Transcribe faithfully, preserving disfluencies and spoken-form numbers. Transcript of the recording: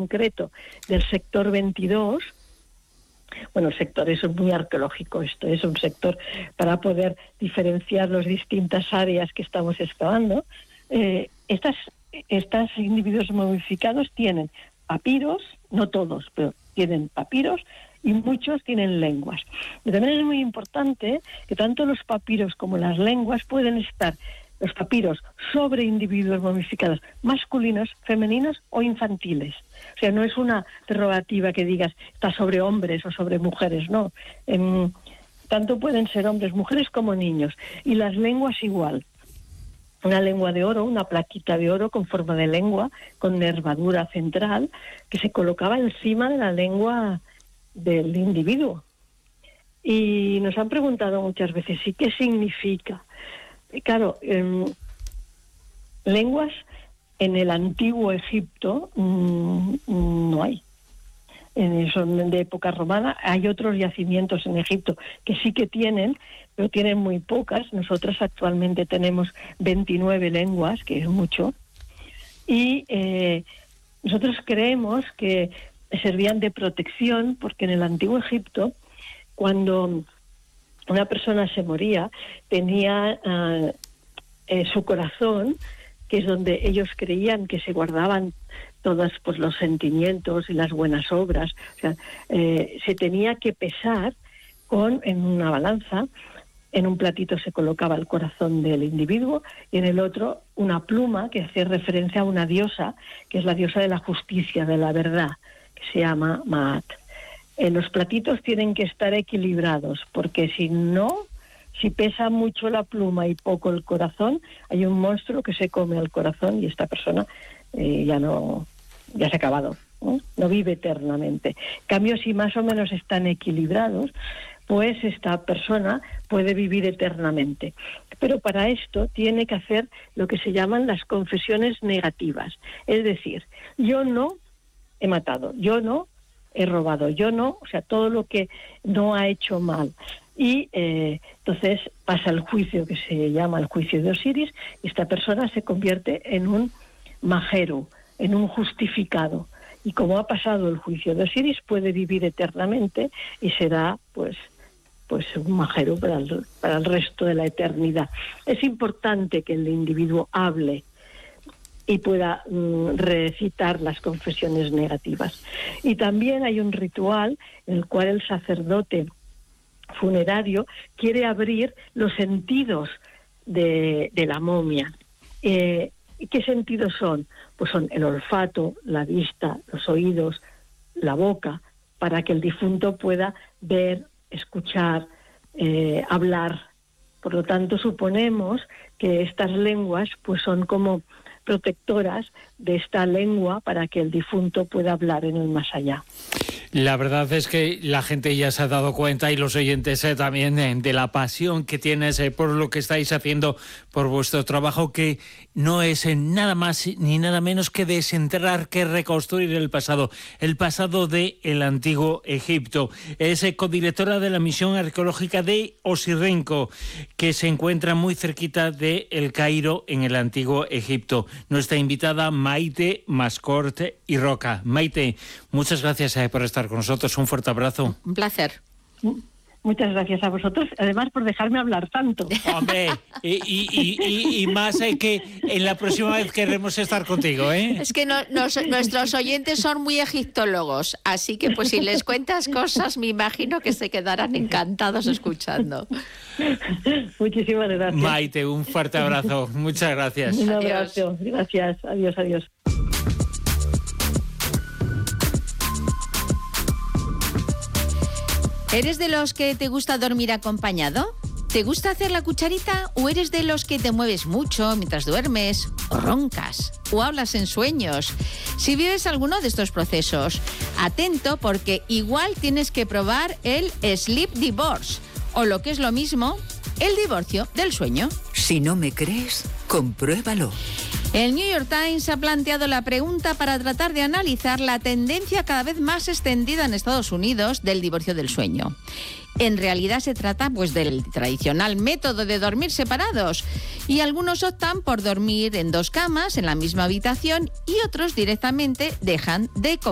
concreto del sector veintidós. Bueno, el sector es muy arqueológico, esto es un sector para poder diferenciar las distintas áreas que estamos excavando. Eh, estas, estos individuos momificados tienen papiros, no todos, pero tienen papiros, y muchos tienen lenguas. Y también es muy importante que tanto los papiros como las lenguas pueden estar, los papiros, sobre individuos momificados masculinos, femeninos o infantiles. O sea, no es una prerrogativa que digas está sobre hombres o sobre mujeres, no. En, tanto pueden ser hombres, mujeres como niños. Y las lenguas igual. Una lengua de oro, una plaquita de oro con forma de lengua, con nervadura central, que se colocaba encima de la lengua del individuo. Y nos han preguntado muchas veces, ¿y qué significa? Y claro, eh, lenguas en el antiguo Egipto mmm, no hay. Eh, son de época romana. Hay otros yacimientos en Egipto que sí que tienen, pero tienen muy pocas. Nosotras actualmente tenemos veintinueve lenguas, que es mucho. Y eh, nosotros creemos que servían de protección, porque en el antiguo Egipto, cuando una persona se moría, tenía uh, eh, su corazón, que es donde ellos creían que se guardaban todos pues, los sentimientos y las buenas obras. O sea, eh, se tenía que pesar con en una balanza. En un platito se colocaba el corazón del individuo y en el otro una pluma que hace referencia a una diosa, que es la diosa de la justicia, de la verdad, que se llama Maat. Eh, los platitos tienen que estar equilibrados, porque si no, si pesa mucho la pluma y poco el corazón, hay un monstruo que se come al corazón y esta persona eh, ya no, ya se ha acabado, ¿no? No vive eternamente. En cambio, si más o menos están equilibrados, pues esta persona puede vivir eternamente. Pero para esto tiene que hacer lo que se llaman las confesiones negativas. Es decir, yo no he matado, yo no he robado, yo no, o sea, todo lo que no ha hecho mal. Y eh, entonces pasa el juicio que se llama el juicio de Osiris, y esta persona se convierte en un majeru, en un justificado. Y como ha pasado el juicio de Osiris, puede vivir eternamente y será, pues, pues un majeru para el, para el resto de la eternidad. Es importante que el individuo hable y pueda mm, recitar las confesiones negativas. Y también hay un ritual en el cual el sacerdote funerario quiere abrir los sentidos de, de la momia. Eh, ¿y qué sentidos son? Pues son el olfato, la vista, los oídos, la boca, para que el difunto pueda ver, escuchar, eh, hablar. Por lo tanto, suponemos que estas lenguas pues son como protectoras de esta lengua para que el difunto pueda hablar en el más allá. La verdad es que la gente ya se ha dado cuenta, y los oyentes eh, también, eh, de la pasión que tienes eh, por lo que estáis haciendo, por vuestro trabajo, que no es eh, nada más ni nada menos que desenterrar, que reconstruir el pasado, el pasado del antiguo Egipto. Es eh, codirectora de la misión arqueológica de Osirrenco, que se encuentra muy cerquita de El Cairo, en el antiguo Egipto. Nuestra invitada, Maite Mascort y Roca. Maite, muchas gracias eh, por estar con nosotros. Un fuerte abrazo. Un placer. Muchas gracias a vosotros, además por dejarme hablar tanto. Hombre, y, y, y, y más eh, que en la próxima vez queremos estar contigo, ¿eh? Es que no, nos, nuestros oyentes son muy egiptólogos, así que pues si les cuentas cosas, me imagino que se quedarán encantados escuchando. Muchísimas gracias. Maite, un fuerte abrazo. Muchas gracias. Un abrazo. Adiós. Gracias. Adiós, adiós. ¿Eres de los que te gusta dormir acompañado? ¿Te gusta hacer la cucharita o eres de los que te mueves mucho mientras duermes, o roncas, o hablas en sueños? Si vives alguno de estos procesos, atento, porque igual tienes que probar el Sleep Divorce, o lo que es lo mismo, el divorcio del sueño. Si no me crees, compruébalo. El New York Times ha planteado la pregunta para tratar de analizar la tendencia cada vez más extendida en Estados Unidos del divorcio del sueño. En realidad se trata pues del tradicional método de dormir separados, y algunos optan por dormir en dos camas en la misma habitación y otros directamente dejan de